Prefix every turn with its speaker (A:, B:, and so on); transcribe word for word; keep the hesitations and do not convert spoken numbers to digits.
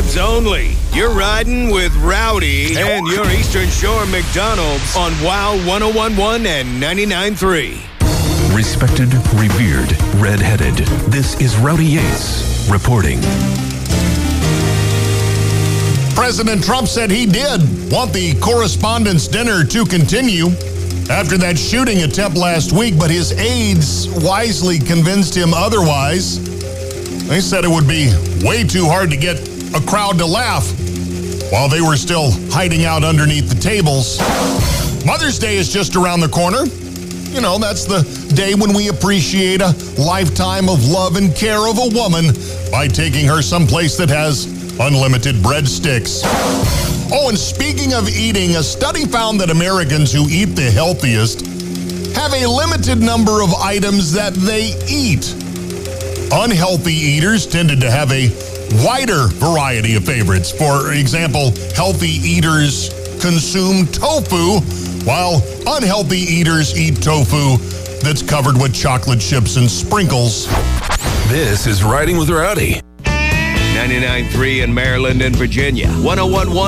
A: Cabs only. You're riding with Rowdy and your Eastern Shore McDonald's on Wow one oh one point one and ninety-nine point three.
B: Respected, revered, red-headed. This is Rowdy Yates reporting.
C: President Trump said he did want the correspondence dinner to continue after that shooting attempt last week, but his aides wisely convinced him otherwise. They said it would be way too hard to get a crowd to laugh while they were still hiding out underneath the tables. Mother's Day is just around the corner. You know, that's the day when we appreciate a lifetime of love and care of a woman by taking her someplace that has unlimited breadsticks. Oh, and speaking of eating, a study found that Americans who eat the healthiest have a limited number of items that they eat. Unhealthy eaters tended to have a wider variety of favorites. For example, healthy eaters consume tofu, while unhealthy eaters eat tofu that's covered with chocolate chips and sprinkles.
B: This is Riding with Rowdy.
A: ninety-nine point three in Maryland and Virginia. one oh one point one